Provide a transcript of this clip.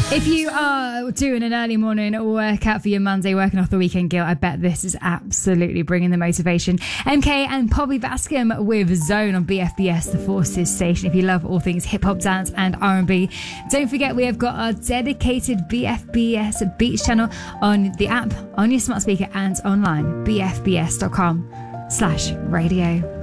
If you are doing an early morning workout for your Monday, working off the weekend guilt, I bet this is absolutely bringing the motivation. MK and Poppy Bascom with Zone on BFBS, the Forces station. If you love all things hip hop, dance and R&B, don't forget we have got our dedicated BFBS Beats channel on the app, on your smart speaker and online, bfbs.com/radio.